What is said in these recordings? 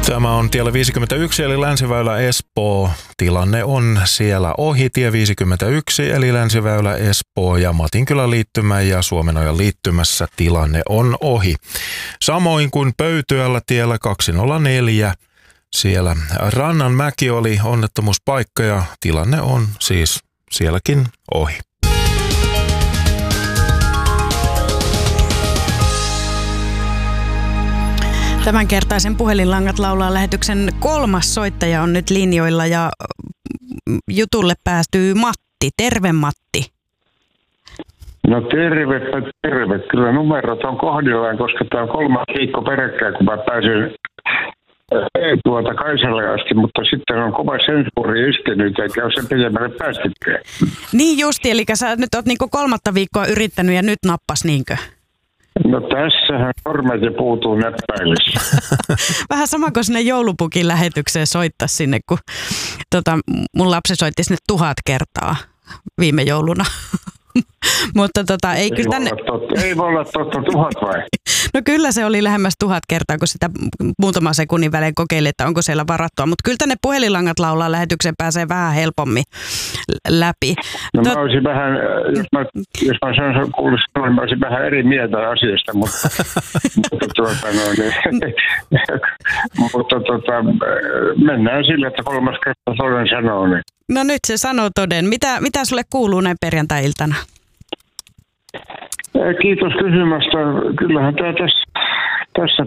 Tämä on tiellä 51 eli Länsiväylä Espoo. Tilanne on siellä ohi. Tie 51 eli Länsiväylä Espoo ja Matinkylän liittymä ja Suomenojan liittymässä tilanne on ohi. Samoin kuin Pöytyällä tiellä 204. Siellä Rannanmäki oli onnettomuuspaikka ja tilanne on siis sielläkin ohi. Tämänkertaisen Puhelinlangat laulaa lähetyksen 3. soittaja on nyt linjoilla ja jutulle päätyy Matti. Terve Matti. No terve. Kyllä numerot on kohdillaan, koska tämä on 3. viikko peräkkäin, kun mä pääsin Kaisalle asti, mutta sitten on kova sensuuri iskenyt eikä ole sen pidemmälle päästykään. Niin justi, eli sä nyt oot niinku 3. viikkoa yrittänyt ja nyt nappas niinkö? No tässähän sormet ja puutuu näppäilissä. Vähän sama kuin sinne joulupukin lähetykseen soittaa sinne, kun mun lapsi soitti sinne 1000 kertaa viime jouluna. Mutta ei kyllä tänne... Ei voi olla totta 1000 vai? No kyllä se oli lähemmäs 1000 kertaa, kun sitä muutaman sekunnin välein kokeili, että onko siellä varattua. Mutta kyllä tänne Puhelinlangat laulaa lähetykseen pääsee vähän helpommin läpi. No mä olisin vähän, jos mä sanon kuullut sanoa, mä olisin vähän eri mieltä asiasta, mutta mennään sillä, että 3. kertaa toden sanoo. Niin. No nyt se sanoo toden. Mitä sulle kuuluu näin perjantai-iltana? Kiitos kysymästä. Kyllähän tämä tässä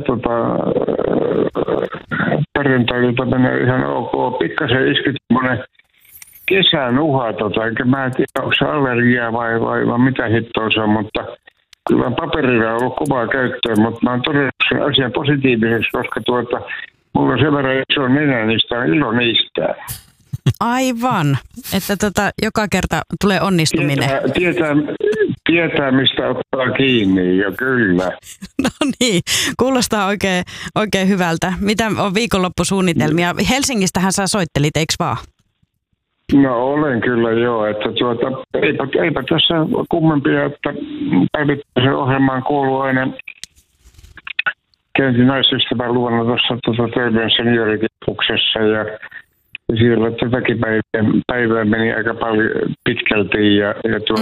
perjantai-ilta menee ihan ok. Pikkasen iski tämmöinen kesän uha, enkä mä en tiedä, onko se allergiaa vai mitä hittoa se on, mutta kyllä paperilla on ollut kovaa käyttöä, mutta mä oon todennut sen asian positiiviseksi, koska mulla on sen verran iso nenä, niistä on ilo niistä. Aivan, että joka kerta tulee onnistuminen. Tietää mistä ottaa kiinni, jo kyllä. No niin, kuulostaa oikein hyvältä. Mitä on viikonloppusuunnitelmia? Helsingistähän sä soittelit, eikö vaan? No olen kyllä joo, että eipä tässä kummempia, että päivittäisen ohjelmaan kuuluu aina käynti naisystävän luona tuossa Töölön seniorikeskuksessa ja siellä tätäkin päivää meni aika paljon pitkälti ja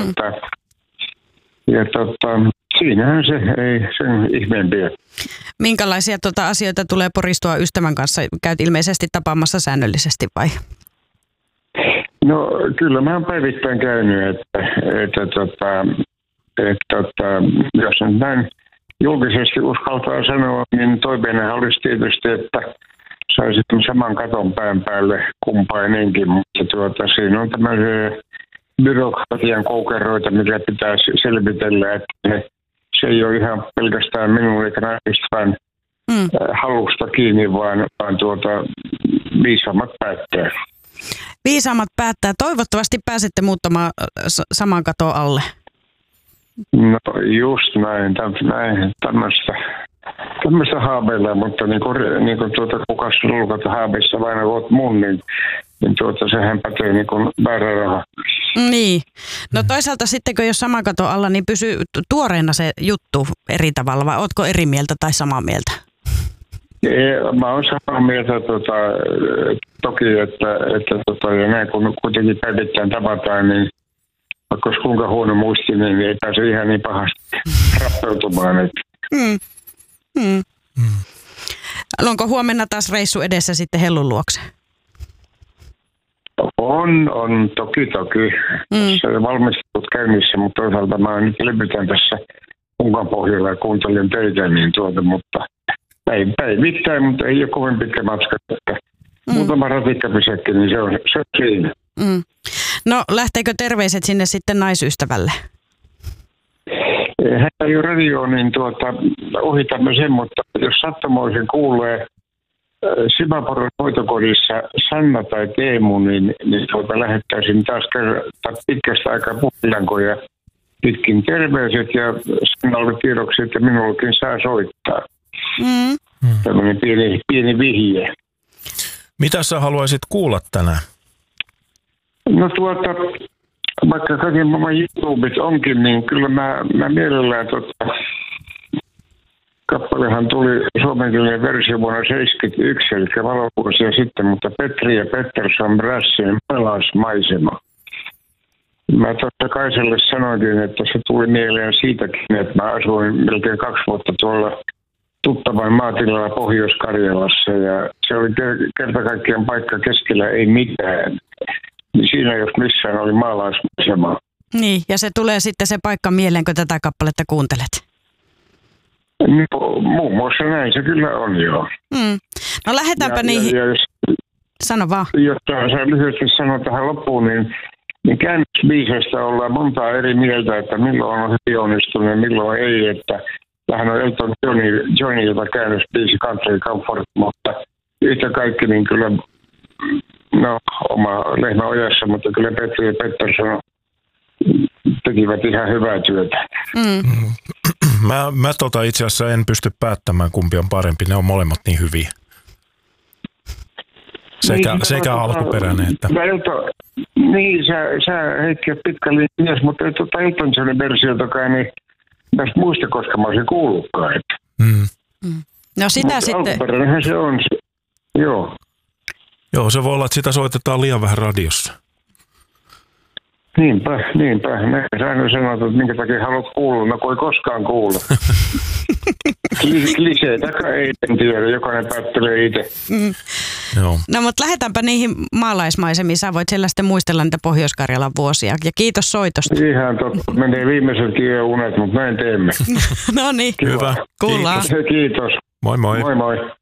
siinähän se ei sen ihmeempiä. Minkälaisia asioita tulee poristua ystävän kanssa? Käyt ilmeisesti tapaamassa säännöllisesti vai? No kyllä mä oon päivittäin käynyt, että jos nyt näin julkisesti uskaltaa sanoa, niin toiveena olisi tietysti, että saisi saman katon pään päälle kumpainenkin, mutta siinä on tämmöisiä byrokratian koukeroita, mitä pitää selvitellä, että se ei ole ihan pelkästään minun eikä naisystävän halusta kiinni, vaan viisaammat päättää. Viisaammat päättää. Toivottavasti pääsette muuttamaan saman katon alle. No just näin tämmöistä haaveilla, mutta niin kuin kukas lulkata haaveissa vain olet mun, niin sehän pätee niin kuin väärä raha. Niin. No toisaalta sitten, kun jos saman katon alla, niin pysyy tuoreena se juttu eri tavalla, vai ootko eri mieltä tai samaa mieltä? Mä oon samaa mieltä toki, että ja näin kun kuitenkin päivittäin tavataan, niin vaikka olisi kuinka huono muisti, niin ei pääse ihan niin pahasti rappeutumaan. Onko huomenna taas reissu edessä sitten Hellun luokse? On toki. Se on valmistelut käynnissä, mutta toisaalta mä nyt levytän tässä Unkan pohjalla ja kuuntelen teitä, niin mutta päivittäin, mutta ei ole kovin pitkä matka. Muutama ratikkapysäkki, niin se on siinä. No lähteekö terveiset sinne sitten naisystävälle? Hän ei ole radio, niin ohitamme sen, mutta jos sattumoisin kuulee Sivaporon hoitokodissa Sanna tai Teemu, niin lähettäisin taas pitkästä aikaa puhelinlankoja pitkin terveiset ja Sannalle tiedoksi, että minullekin saa soittaa. Tällainen pieni vihje. Mitä sä haluaisit kuulla tänään? No vaikka kaiken maailman YouTubet onkin, niin kyllä mä mielellään Kappalehan tuli suomenkielinen versio vuonna 1971, eli valovuosia sitten, mutta Petri ja Pettersson Brassien Maalaismaisema. Mä totta Kaiselle sanoinkin, että se tuli mieleen siitäkin, että mä asuin melkein 2 vuotta tuolla tuttavan maatilalla Pohjois-Karjalassa ja se oli kerta kaikkiaan paikka keskellä ei mitään. Siinä jos missään oli maalaismaisema. Niin, ja se tulee sitten se paikka mieleen, kun tätä kappaletta kuuntelet. Muun muassa näin se kyllä on, joo. No lähdetäänpä niihin. Sano vaan. Jotta sä lyhyesti sanon tähän loppuun, niin käännösbiiseistä ollaan montaa eri mieltä, että milloin on hyvin onnistunut ja milloin ei. Että tähän on Elton Johnilta käännösbiisi Country Comfort, mutta yhtä kaikki niin kyllä, oma lehmä ojassa, mutta kyllä Petri ja Pettersson tekivät ihan hyvää työtä. Mä itse asiassa en pysty päättämään, kumpi on parempi. Ne on molemmat niin hyviä. Sekä alkuperäinen että... Niin, sä Heikki pitkä mies, mutta ei Elton Johnin versiotakaan, niin tästä muista, koska mä olisin kuullutkaan. No sitä mutta sitten... Alkuperäinenhän se on. Joo. Joo, se voi olla, että sitä soitetaan liian vähän radiossa. Niinpä. Näin aina sanotaan, että minkä takia haluat kuulla, no kun ei koskaan kuulla. Kliseitäkään ei tiedä, jokainen päättelee itse. Joo. No mutta lähdetäänpä niihin maalaismaisemiin. Sä voit siellä sitten muistella niitä Pohjois-Karjalan vuosia. Ja kiitos soitosta. Ihan totta. Menee viimeisetkin unet, mutta näin teemme. No niin. Hyvä. Kuullaan. Kiitos. Moi moi. Moi moi.